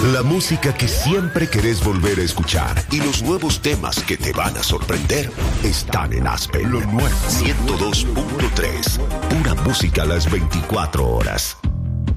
La música que siempre querés volver a escuchar y los nuevos temas que te van a sorprender están en Aspen. Lo nuevo. 102.3. Pura música a las 24 horas.